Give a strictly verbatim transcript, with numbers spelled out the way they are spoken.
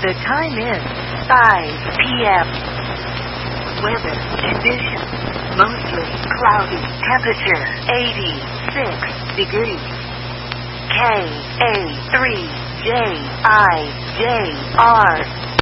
The time is five p.m. Weather conditions, mostly cloudy. Temperature eighty-six degrees. K A three J I J R